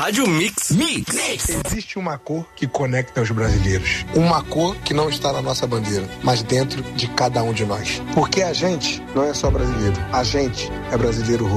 Rádio Mix. Mix. Existe uma cor que conecta os brasileiros. Uma cor que não está na nossa bandeira, mas dentro de cada um de nós. Porque a gente não é só brasileiro. A gente é brasileiro